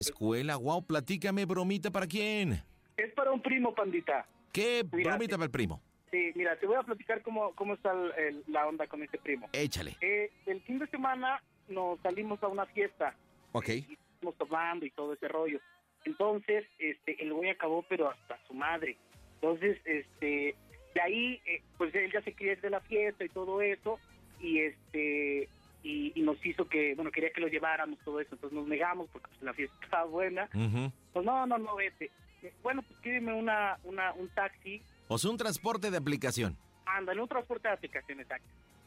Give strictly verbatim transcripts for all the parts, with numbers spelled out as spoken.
Escuela, wow, platícame, bromita, ¿para quién? Es para un primo, pandita. ¿Qué Mira, bromita para el primo? Sí, mira, te voy a platicar cómo, cómo está el, el, la onda con este primo. Échale. Eh, el fin de semana nos salimos a una fiesta. Ok. Eh, y estamos tomando y todo ese rollo. Entonces, este, el güey acabó, pero hasta su madre. Entonces, este, de ahí, eh, pues él ya se quería ir de la fiesta y todo eso, y este, y, y nos hizo que, bueno, quería que lo lleváramos, todo eso, entonces nos negamos porque pues, la fiesta estaba buena. Uh-huh. Pues no, no, no, vete. Bueno, pues pídeme una, una, un taxi. O sea, un transporte de aplicación. Ándale, un transporte de aplicación, exacto.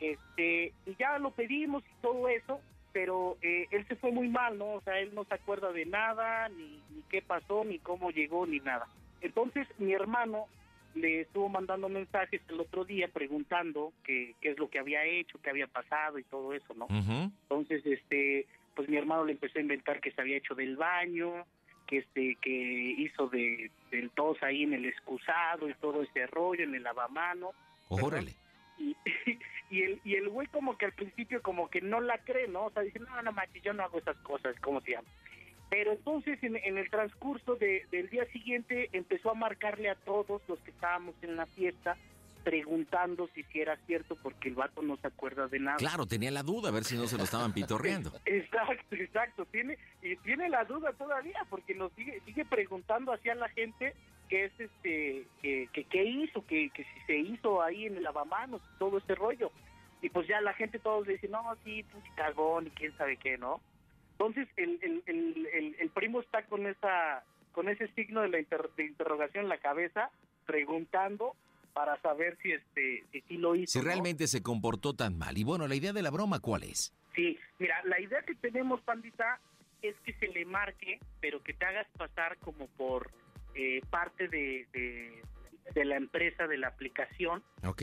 Este, y ya lo pedimos y todo eso, pero eh, él se fue muy mal, ¿no? O sea, él no se acuerda de nada, ni, ni qué pasó, ni cómo llegó, ni nada. Entonces, mi hermano le estuvo mandando mensajes el otro día preguntando qué qué es lo que había hecho, qué había pasado y todo eso, ¿no? Uh-huh. Entonces, este, pues mi hermano le empezó a inventar que se había hecho del baño, que este, que hizo de del tos ahí en el excusado y todo ese rollo, en el lavamano. Órale. Y, y el y el güey como que al principio como que no la cree, ¿no? O sea, dice, no, no manches, yo no hago esas cosas, ¿cómo se llama? Pero entonces en, en el transcurso de, del día siguiente empezó a marcarle a todos los que estábamos en la fiesta, preguntando si sí era cierto, porque el vato no se acuerda de nada. Claro, tenía la duda, a ver si no se lo estaban pitorreando. Exacto, exacto, tiene y tiene la duda todavía, porque nos sigue sigue preguntando hacia la gente que es este que que qué hizo, que, que si se hizo ahí en el lavamanos, todo ese rollo. Y pues ya la gente todos le dice, no, sí, pinche cagón y quién sabe qué, ¿no? Entonces el el, el, el, el primo está con esa con ese signo de la inter, de interrogación en la cabeza, preguntando para saber si este si, si lo hizo. Si realmente, ¿no?, se comportó tan mal. Y bueno, la idea de la broma, ¿cuál es? Sí, mira, la idea que tenemos, pandita, es que se le marque, pero que te hagas pasar como por eh, parte de, de de la empresa, de la aplicación. Ok.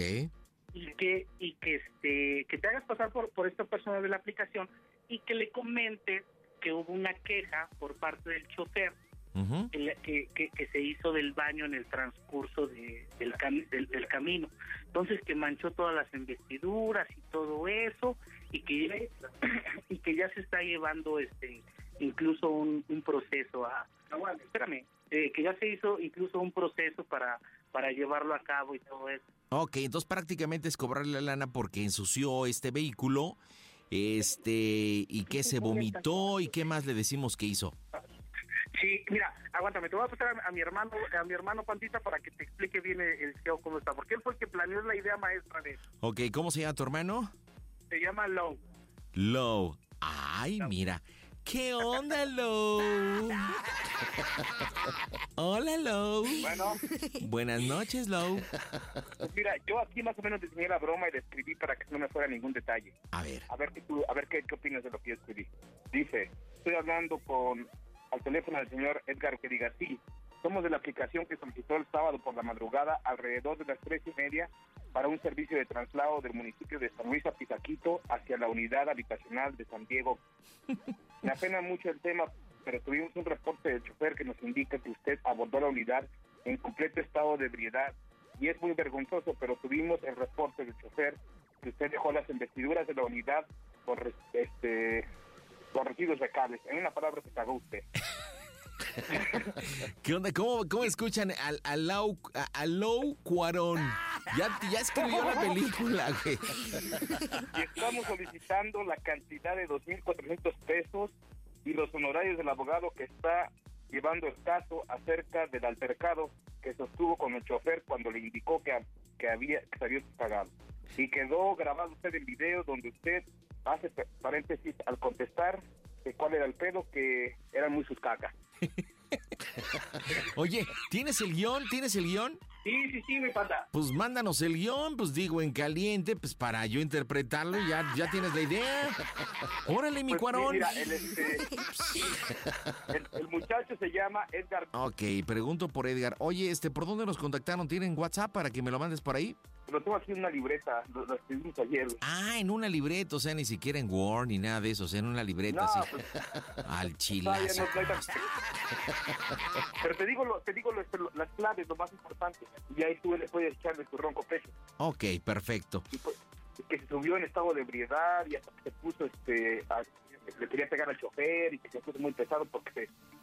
Y que y que este que te hagas pasar por por esta persona de la aplicación y que le comentes que hubo una queja por parte del chofer. Uh-huh. que, que, que se hizo del baño en el transcurso de, del, cam, del, del camino. Entonces que manchó todas las investiduras y todo eso, y que ya, y que ya se está llevando este incluso un, un proceso a no, bueno, espérame, eh, que ya se hizo incluso un proceso para para llevarlo a cabo y todo eso. Ok, entonces prácticamente es cobrarle la lana porque ensució este vehículo, este y que se vomitó, y qué más le decimos que hizo. Sí, mira, aguántame, te voy a pasar a, a mi hermano, a mi hermano Pandita, para que te explique bien el, el show cómo está, porque él fue el que planeó la idea maestra de eso. Ok, ¿cómo se llama tu hermano? Se llama Low. Low. Ay, Low. Mira. ¿Qué onda, Low? Hola, Low. Bueno. Buenas noches, Low. Pues mira, yo aquí más o menos diseñé la broma y la escribí para que no me fuera ningún detalle. A ver. A ver, tú, a ver qué, qué opinas de lo que yo escribí. Dice, estoy hablando con... al teléfono del señor Edgar, que diga sí. Somos de la aplicación que solicitó el sábado por la madrugada alrededor de las tres y media para un servicio de traslado del municipio de San Luis Apizaquito hacia la unidad habitacional de San Diego. Me apena mucho el tema, pero tuvimos un reporte del chofer que nos indica que usted abordó la unidad en completo estado de ebriedad, y es muy vergonzoso, pero tuvimos el reporte del chofer que usted dejó las investiduras de la unidad por este por residuos fecales. En una palabra, se cagó usted. ¿Qué onda? ¿Cómo, cómo escuchan al, al, Lau, a, a Low Cuarón? Ya, ya escribió la película, güey. Y estamos solicitando la cantidad de dos mil cuatrocientos pesos y los honorarios del abogado que está llevando el caso acerca del altercado que sostuvo con el chofer cuando le indicó que, que había que se había pagado. Y quedó grabado usted en video donde usted hace paréntesis al contestar de cuál era el pedo, que eran muy sus cacas. Oye, ¿tienes el guión? ¿Tienes el guión? Sí, sí, sí, mi pata. Pues mándanos el guión, pues digo, en caliente, pues para yo interpretarlo, ya, ya tienes la idea. Órale, mi pues, Cuarón. Mira, el, este, el, el muchacho se llama Edgar. Ok, pregunto por Edgar. Oye, este, ¿por dónde nos contactaron? ¿Tienen WhatsApp para que me lo mandes por ahí? Lo tengo aquí en una libreta, lo, lo escribimos ayer. Ah, en una libreta, o sea, ni siquiera en Word ni nada de eso, o sea, en una libreta, no, así. Pues, al chilazo. No, no, no, pero te digo, lo, te digo lo, lo, las claves, lo más importante, y ahí tú le puedes echarle tu ronco pecho. Ok, perfecto. Y pues, que se subió en estado de ebriedad y hasta que se puso, este, a, le quería pegar al chofer y que se puso muy pesado porque se,